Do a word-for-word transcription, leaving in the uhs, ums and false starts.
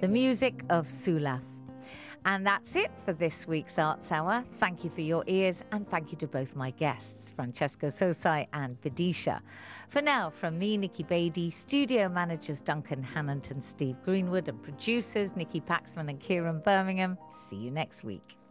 the music of Sulaf. And that's it for this week's Arts Hour. Thank you for your ears, and thank you to both my guests, Francesco Sosai and Vidisha. For now, from me, Nikki Beattie, studio managers Duncan Hannant and Steve Greenwood, and producers Nikki Paxman and Kieran Birmingham. See you next week.